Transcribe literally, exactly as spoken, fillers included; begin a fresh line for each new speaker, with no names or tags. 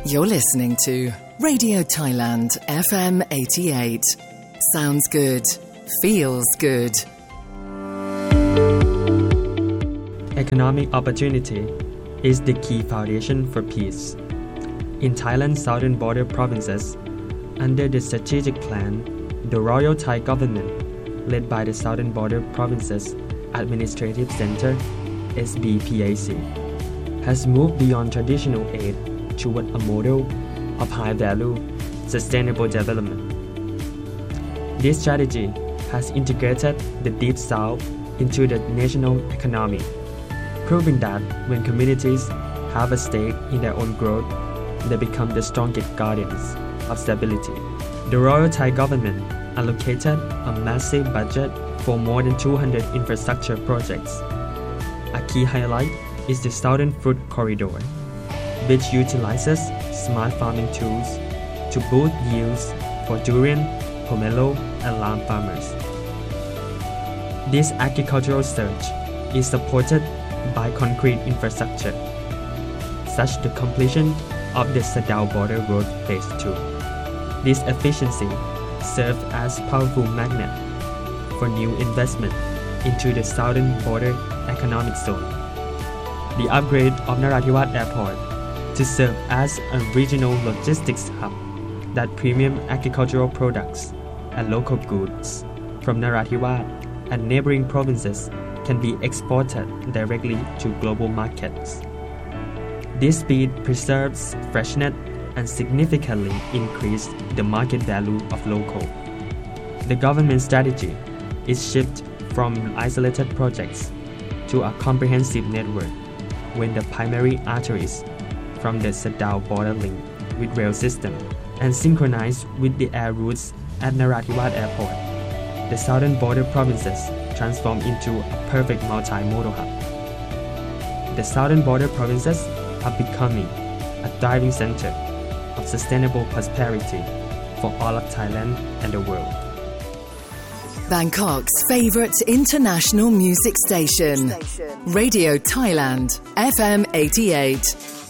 You're listening to Radio Thailand F M eighty-eight. Sounds good. Feels good.
Economic opportunity is the key foundation for peace. In Thailand's southern border provinces, under the strategic plan, the Royal Thai Government, led by the Southern Border Provinces Administrative Center (S B P A C), has moved beyond traditional aid toward a model of high-value, sustainable development. This strategy has integrated the Deep South into the national economy, proving that when communities have a stake in their own growth, they become the strongest guardians of stability. The Royal Thai Government allocated a massive budget for more than two hundred infrastructure projects. A key highlight is the Southern Fruit Corridor, which utilizes smart farming tools to boost yields for durian, pomelo, and lime farmers. This agricultural surge is supported by concrete infrastructure, such as the completion of the Sadao Border Road Phase two. This efficiency served as powerful magnet for new investment into the Southern Border Economic Zone. The upgrade of Narathiwat Airport to serve as a regional logistics hub that premium agricultural products and local goods from Narathiwat and neighboring provinces can be exported directly to global markets. This speed preserves freshness and significantly increased the market value of local. The government strategy is shift from isolated projects to a comprehensive network when the primary arteries from the Sadao border link with rail system and synchronized with the air routes at Narathiwat Airport. The southern border provinces transform into a perfect multimodal hub. The southern border provinces are becoming a thriving center of sustainable prosperity for all of Thailand and the world.
Bangkok's favorite international music station, Radio Thailand F M eighty-eight.